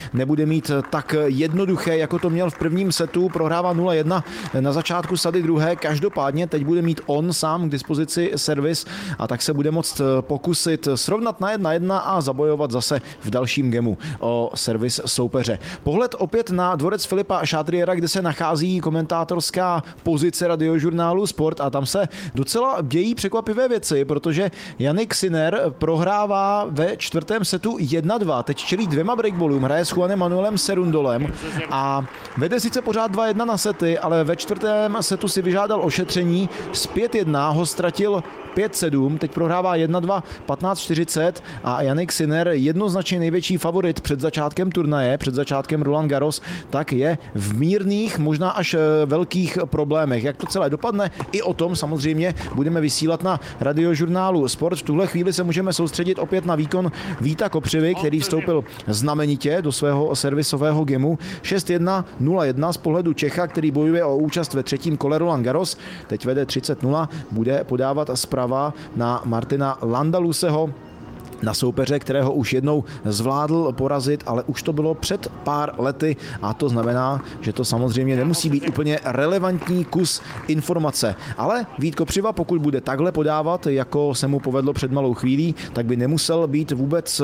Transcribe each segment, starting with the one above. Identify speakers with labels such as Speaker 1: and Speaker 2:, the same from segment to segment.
Speaker 1: nebude mít tak jednoduché, jako to měl v prvním setu. Prohrává 0-1 na začátku sady druhé. Každopádně teď bude mít on sám k dispozici servis a tak se bude moct pokusit srovnat na 1-1 a zabojovat zase v dalším gemu o servis soupeře. Pohled opět na dvorec Filipa Chatriera, kde se nachází komentátorská pozice Radiožurnálu Sport a tam se docela dějí překvapivé věci, protože Jannik Sinner prohrává ve čtvrtém setu 1-2. Teď čelí 2 breakballům, hraje s Juanem Manuelem Serundolem a vede sice pořád 2-1 na sety, ale ve čtvrtém setu si vyžádal ošetření. Z 5-1 ho ztratil 5-7, teď prohrává 1-2, 15-40 a Jannik Sinner, jednoznačně největší favorit před začátkem turnaje, před začátkem Roland Garros, tak je v mírných, možná až velkých problémech. Jak to celé dopadne, i o tom samozřejmě budeme vysílat na Radiožurnálu Sport. V tuhle chvíli se můžeme soustředit opět na výkon Víta Kopřivy, který vstoupil znamenitě do svého servisového gemu. 6-1, 0-1 z pohledu Čecha, který bojuje o účast ve třetím kole Roland Garros. Teď vede 30-0, bude podávat zprava na Martina Landaluseho, na soupeře, kterého už jednou zvládl porazit, ale už to bylo před pár lety a to znamená, že to samozřejmě nemusí být úplně relevantní kus informace. Ale Vít Kopřiva, pokud bude takhle podávat, jako se mu povedlo před malou chvílí, tak by nemusel být vůbec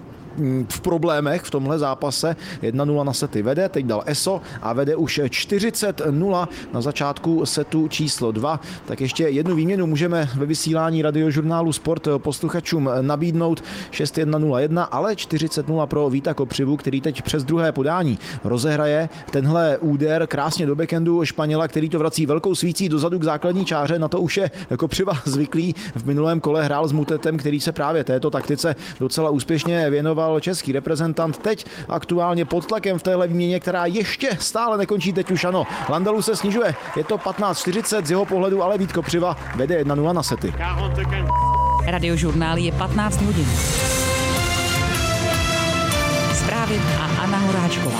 Speaker 1: v problémech v tomhle zápase. 1-0 na sety vede, teď dal ESO a vede už 40-0 na začátku setu číslo 2. Tak ještě jednu výměnu můžeme ve vysílání Radiožurnálu Sport posluchačům nabídnout. 6-1-0-1, ale 40-0 pro Víta Kopřivu, který teď přes druhé podání rozehraje tenhle úder krásně do backhandu Španěla, který to vrací velkou svící dozadu k základní čáře. Na to už je Kopřiva zvyklý. V minulém kole hrál s Mutetem, který se právě této taktice docela úspěšně věnoval. Český reprezentant teď aktuálně pod tlakem v téhle výměně, která ještě stále nekončí. Teď už ano, Landalu se snižuje, je to 15-40 z jeho pohledu, ale Vít Kopřiva vede 1-0 na sety.
Speaker 2: Radiožurnál je 15 hodin. Zprávy a Anna Horáčková.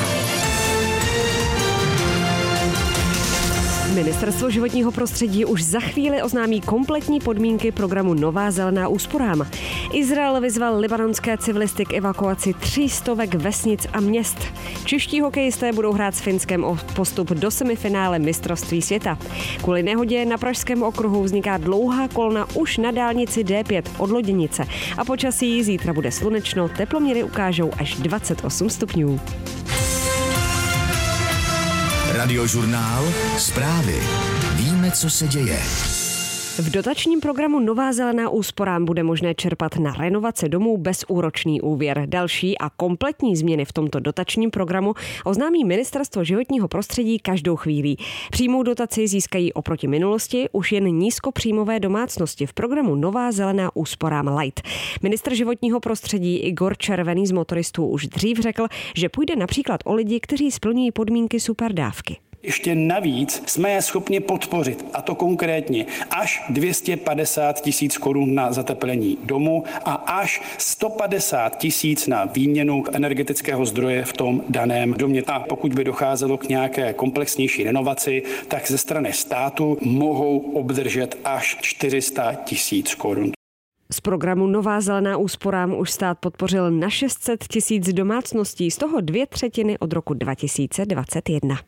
Speaker 3: Ministerstvo životního prostředí už za chvíli oznámí kompletní podmínky programu Nová zelená úsporám. Izrael vyzval libanonské civilisty k evakuaci 300 vesnic a měst. Čeští hokejisté budou hrát s Finskem o postup do semifinále mistrovství světa. Kvůli nehodě na Pražském okruhu vzniká dlouhá kolona už na dálnici D5 od Loděnice a počasí zítra bude slunečno, teploměry ukážou až 28 stupňů.
Speaker 4: Radiožurnál Zprávy. Víme, co se děje.
Speaker 3: V dotačním programu Nová zelená úsporám bude možné čerpat na renovace domů bezúročný úvěr. Další a kompletní změny v tomto dotačním programu oznámí Ministerstvo životního prostředí každou chvíli. Přímou dotaci získají oproti minulosti už jen nízkopříjmové domácnosti v programu Nová zelená úsporám Light. Ministr životního prostředí Igor Červený z Motoristů už dřív řekl, že půjde například o lidi, kteří splňují podmínky superdávky.
Speaker 5: Ještě navíc jsme je schopni podpořit, a to konkrétně až 250 000 korun na zateplení domu a až 150 000 na výměnu energetického zdroje v tom daném domě. A pokud by docházelo k nějaké komplexnější renovaci, tak ze strany státu mohou obdržet až 400 000 korun.
Speaker 3: Z programu Nová zelená úsporám už stát podpořil na 600 000 domácností, z toho 2/3 od roku 2021.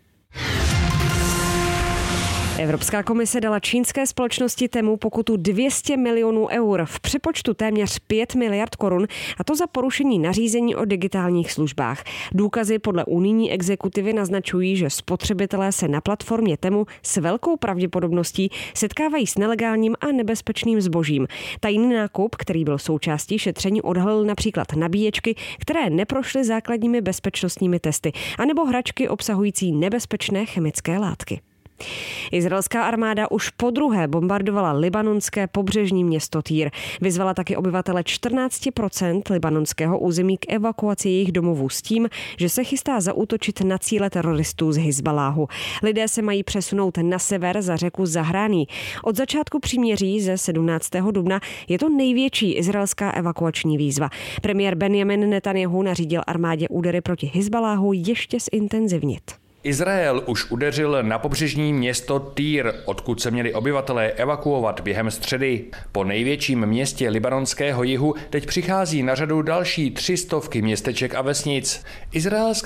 Speaker 3: Evropská komise dala čínské společnosti Temu pokutu 200 milionů eur, v přepočtu téměř 5 miliard korun, a to za porušení nařízení o digitálních službách. Důkazy podle unijní exekutivy naznačují, že spotřebitelé se na platformě Temu s velkou pravděpodobností setkávají s nelegálním a nebezpečným zbožím. Tajný nákup, který byl součástí šetření, odhalil například nabíječky, které neprošly základními bezpečnostními testy, anebo hračky obsahující nebezpečné chemické látky. Izraelská armáda už podruhé bombardovala libanonské pobřežní město Týr. Vyzvala taky obyvatele 14% libanonského území k evakuaci jejich domovů s tím, že se chystá zaútočit na cíle teroristů z Hizbaláhu. Lidé se mají přesunout na sever za řeku Zahrání. Od začátku příměří ze 17. dubna je to největší izraelská evakuační výzva. Premiér Benjamin Netanjahu nařídil armádě údery proti Hizbaláhu ještě zintenzivnit.
Speaker 6: Izrael už udeřil na pobřežní město Týr, odkud se měli obyvatelé evakuovat během středy. Po největším městě libanonského jihu teď přichází na řadu další 300 městeček a vesnic. Izraelská